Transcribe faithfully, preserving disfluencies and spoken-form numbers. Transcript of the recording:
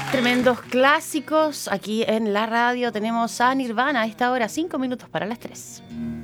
Tremendos clásicos aquí en la radio. Tenemos a Nirvana a esta hora, cinco minutos para las tres.